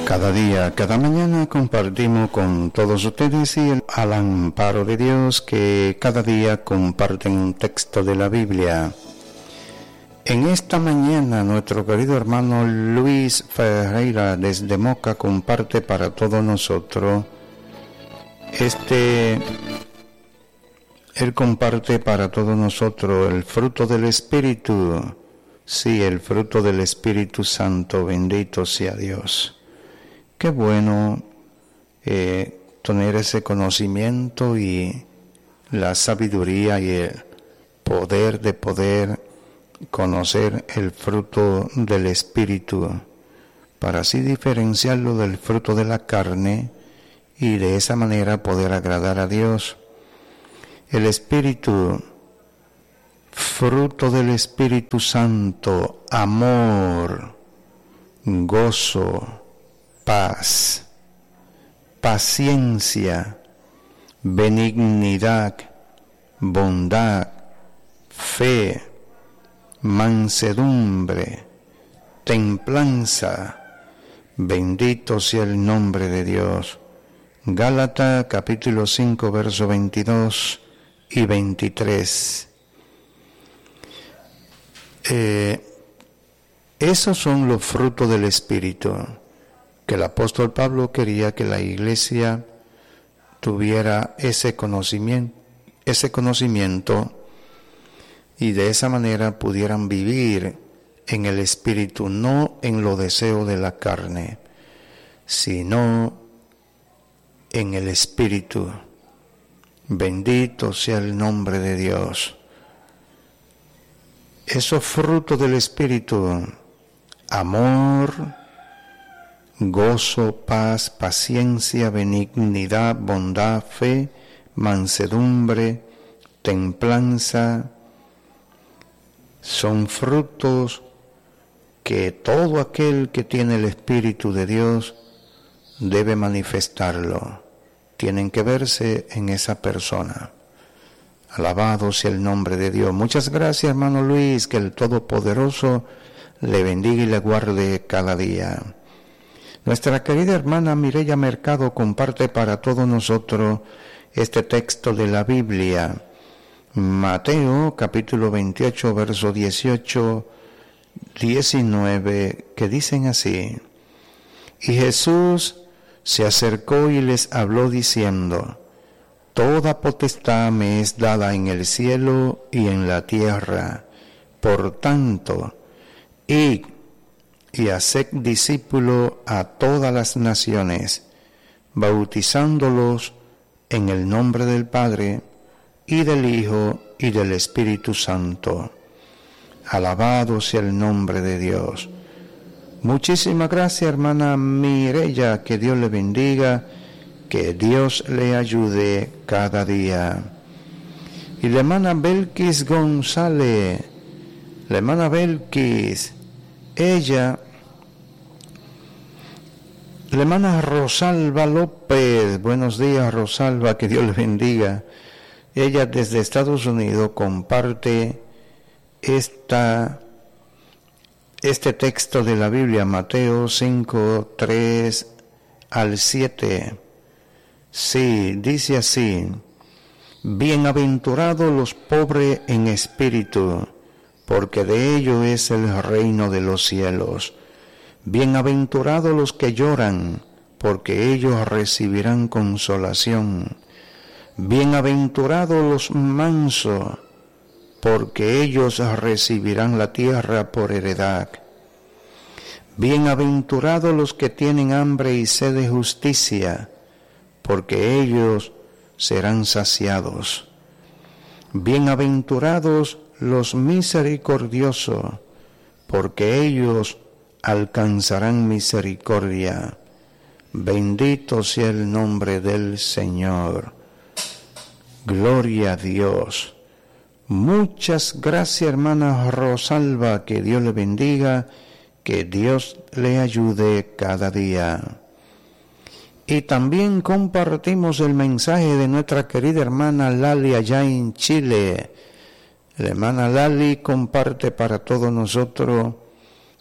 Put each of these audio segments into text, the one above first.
Cada día, cada mañana compartimos con todos ustedes y al amparo de Dios que cada día comparten un texto de la Biblia. En esta mañana nuestro querido hermano Luis Ferreira desde Moca comparte para todos nosotros Él comparte para todos nosotros el fruto del Espíritu. Sí, el fruto del Espíritu Santo, bendito sea Dios. Qué bueno tener ese conocimiento y la sabiduría y el poder de poder conocer el fruto del Espíritu, para así diferenciarlo del fruto de la carne y de esa manera poder agradar a Dios. El Espíritu, fruto del Espíritu Santo, amor, gozo, paz, paciencia, benignidad, bondad, fe, mansedumbre, templanza. Bendito sea el nombre de Dios. Gálatas capítulo 5, verso 22 y 23. Esos son los frutos del Espíritu que el apóstol Pablo quería que la iglesia tuviera ese conocimiento y de esa manera pudieran vivir en el Espíritu, no en los deseos de la carne, sino en el Espíritu. Bendito sea el nombre de Dios. Esos frutos del Espíritu: amor, gozo, paz, paciencia, benignidad, bondad, fe, mansedumbre, templanza, son frutos que todo aquel que tiene el Espíritu de Dios debe manifestarlo. Tienen que verse en esa persona. Alabado sea el nombre de Dios. Muchas gracias, hermano Luis, que el Todopoderoso le bendiga y le guarde cada día. Nuestra querida hermana Mireya Mercado comparte para todos nosotros este texto de la Biblia. Mateo capítulo 28, verso 18, 19, que dicen así: Y Jesús se acercó y les habló diciendo: Toda potestad me es dada en el cielo y en la tierra. Por tanto, id y haced discípulos a todas las naciones, bautizándolos en el nombre del Padre, y del Hijo, y del Espíritu Santo. Alabado sea el nombre de Dios. Muchísimas gracias, hermana Mireya, que Dios le bendiga, que Dios le ayude cada día. Y la hermana Belkis González, la hermana Belkis, ella, la hermana Rosalba López, buenos días Rosalba, que Dios le bendiga. Ella desde Estados Unidos comparte este texto de la Biblia, Mateo 5, 3 al 7. Sí, dice así: Bienaventurados los pobres en espíritu, porque de ellos es el reino de los cielos. Bienaventurados los que lloran, porque ellos recibirán consolación. Bienaventurados los mansos, porque ellos recibirán la tierra por heredad. Bienaventurados los que tienen hambre y sed de justicia, porque ellos serán saciados. Bienaventurados los misericordiosos, porque ellos alcanzarán misericordia. Bendito sea el nombre del Señor. Gloria a Dios. Muchas gracias, hermana Rosalba, que Dios le bendiga, que Dios le ayude cada día. Y también compartimos el mensaje de nuestra querida hermana Lali allá en Chile. La hermana Lali comparte para todos nosotros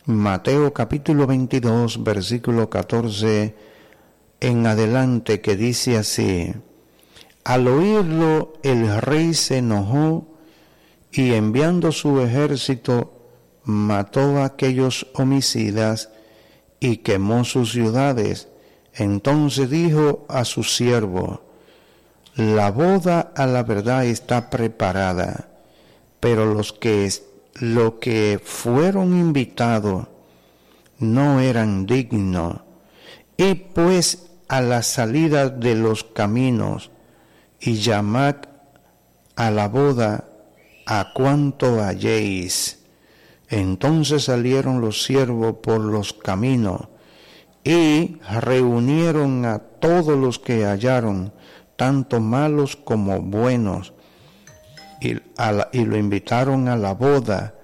Mateo capítulo 22, versículo 14 en adelante, que dice así: al oírlo, el rey se enojó y enviando su ejército, mató a aquellos homicidas y quemó sus ciudades. Entonces dijo a su siervo: la boda a la verdad está preparada, pero los que fueron invitados no eran dignos. Y pues a la salida de los caminos y llamad a la boda a cuanto halléis. Entonces salieron los siervos por los caminos y reunieron a todos los que hallaron, tanto malos como buenos, y lo invitaron a la boda,